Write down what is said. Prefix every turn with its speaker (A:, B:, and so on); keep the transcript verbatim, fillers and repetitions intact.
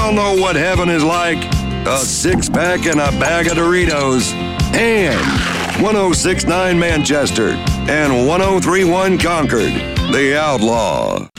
A: all know what heaven is like. A six-pack and a bag of Doritos. And one oh six point nine Manchester and one oh three point one Concord. The Outlaw.